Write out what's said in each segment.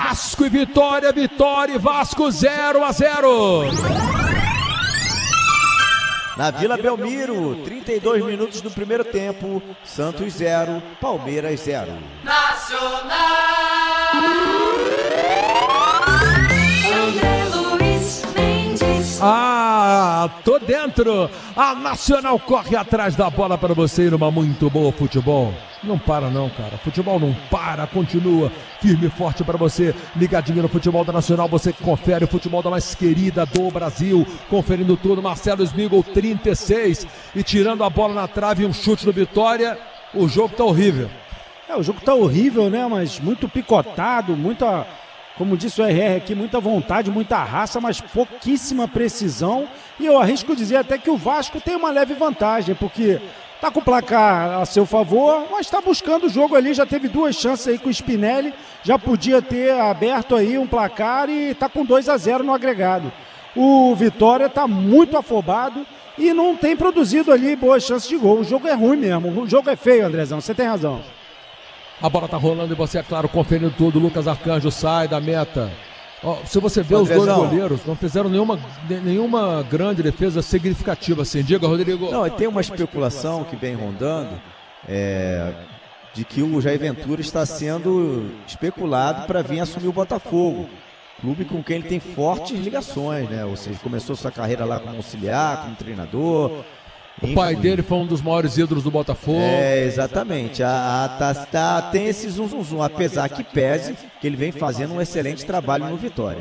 Vasco e Vitória, Vitória e Vasco 0-0. Na Vila Belmiro, 32 minutos do primeiro tempo, Santos 0, Palmeiras 0. Nacional! Tô dentro. A Nacional corre atrás da bola para você ir numa muito boa futebol. Não para não, cara. Futebol não para, continua firme e forte para você. Ligadinho no futebol da Nacional, você confere o futebol da mais querida do Brasil. Conferindo tudo, Marcelo Smigol, 36. E tirando a bola na trave e um chute do Vitória, o jogo tá horrível. O jogo tá horrível, né? Mas muito picotado, muita... Como disse o RR aqui, muita vontade, muita raça, mas pouquíssima precisão. E eu arrisco dizer até que o Vasco tem uma leve vantagem, porque tá com o placar a seu favor, mas está buscando o jogo ali, já teve 2 chances aí com o Spinelli, já podia ter aberto aí um placar e tá com 2-0 no agregado. O Vitória tá muito afobado e não tem produzido ali boas chances de gol. O jogo é ruim mesmo, o jogo é feio, Andrezão, você tem razão. A bola tá rolando e você, é claro, conferindo tudo. Lucas Arcanjo sai da meta. Se você vê, os 2 goleiros não fizeram nenhuma grande defesa significativa assim. Diga, Rodrigo. Não, tem uma especulação que vem rondando de que o Jair Ventura está sendo especulado para vir assumir o Botafogo. Clube com quem ele tem fortes ligações, né? Ou seja, começou sua carreira lá como auxiliar, como treinador. O pai dele foi um dos maiores ídolos do Botafogo. Exatamente. Tem esse zum, apesar que pese que ele vem fazendo um excelente trabalho no Vitória.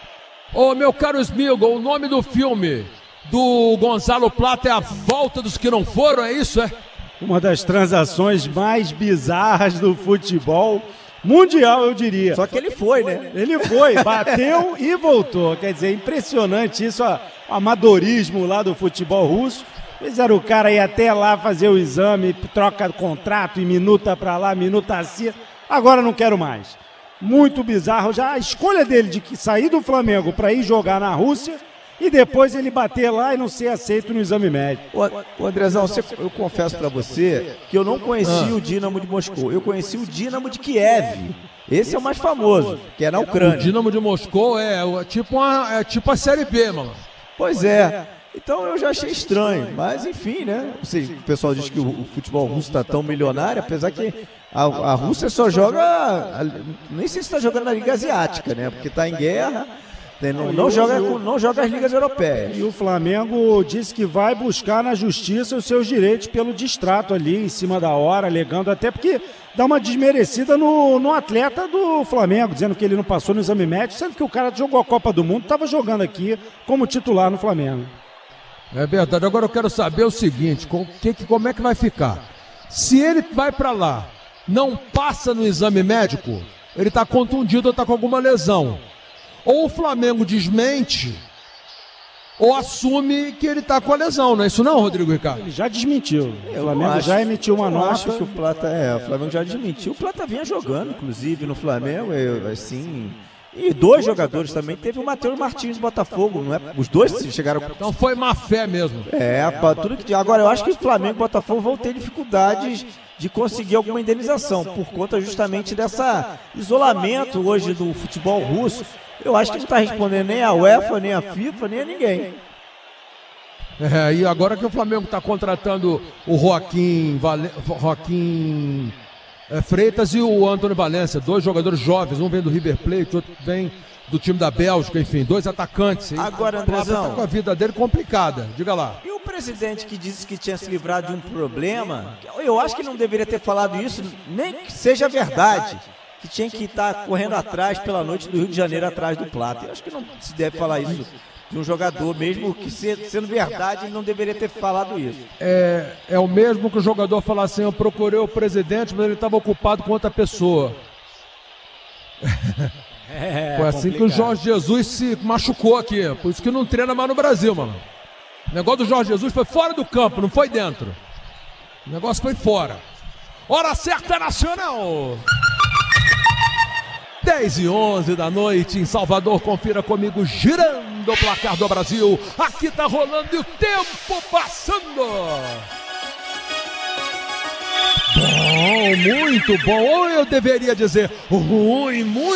Meu caro Smigol, o nome do filme do Gonzalo Plata é A Volta dos Que Não Foram, é isso, é? Uma das transações mais bizarras do futebol mundial, eu diria. Só que ele foi, né? Ele foi, bateu e voltou. Quer dizer, impressionante isso, o amadorismo lá do futebol russo. Fizeram o cara ir até lá fazer o exame, troca contrato e minuta pra lá, minuta assim. Agora não quero mais. Muito bizarro. Já a escolha dele de sair do Flamengo para ir jogar na Rússia e depois ele bater lá e não ser aceito no exame médico. Ô Andrezão, eu confesso pra você que eu não conheci o Dinamo de Moscou. Eu conheci o Dinamo de Kiev. Esse é o mais famoso, que é na Ucrânia. O Dinamo de Moscou é tipo a Série B, mano. Pois é. Então eu já achei estranho, mas enfim, né? Ou seja, o pessoal diz que o futebol russo está tão milionário, apesar que a Rússia só joga, nem sei se está jogando na Liga Asiática, né? Porque está em guerra, não joga as ligas europeias. E o Flamengo disse que vai buscar na justiça os seus direitos pelo distrato ali em cima da hora, alegando até porque dá uma desmerecida no atleta do Flamengo, dizendo que ele não passou no exame médico, sendo que o cara jogou a Copa do Mundo, estava jogando aqui como titular no Flamengo. É verdade. Agora eu quero saber o seguinte, como é que vai ficar? Se ele vai para lá, não passa no exame médico, ele está contundido ou está com alguma lesão. Ou o Flamengo desmente, ou assume que ele está com a lesão, não é isso não, Rodrigo Ricardo? Ele já desmentiu. O Flamengo já emitiu uma nota. Acho que o Flamengo já desmentiu. O Plata vinha jogando, inclusive, no Flamengo, assim... E 2 jogadores também, teve o Matheus Martins do Botafogo, não é? Os 2 chegaram... Então foi má fé mesmo. Tudo que... Agora, eu acho que o Flamengo e o Botafogo vão ter dificuldades de conseguir alguma indenização, por conta justamente dessa isolamento hoje do futebol russo. Eu acho que não está respondendo nem a UEFA, nem a FIFA, nem a ninguém. E agora que o Flamengo está contratando o Joaquim Freitas e o Antônio Valência, 2 jogadores jovens, um vem do River Plate, outro vem do time da Bélgica, enfim, 2 atacantes. Agora, Andrezão, tá com a vida dele complicada, diga lá. E o presidente que disse que tinha se livrado de um problema, eu acho que não deveria ter falado isso, nem que seja verdade, que tinha que estar correndo atrás pela noite do Rio de Janeiro atrás do Plata. Eu acho que não se deve falar isso de um jogador, mesmo que sendo verdade, ele não deveria ter falado isso. É o mesmo que o jogador falar assim, eu procurei o presidente, mas ele estava ocupado com outra pessoa. Foi assim complicado. Que o Jorge Jesus se machucou aqui, por isso que não treina mais no Brasil, mano. O negócio do Jorge Jesus foi fora do campo, não foi dentro. O negócio foi fora. Hora certa, Nacional! 10h11 da noite em Salvador, confira comigo, girando o placar do Brasil. Aqui tá rolando e o tempo passando. Bom, muito bom. Ou eu deveria dizer ruim, muito.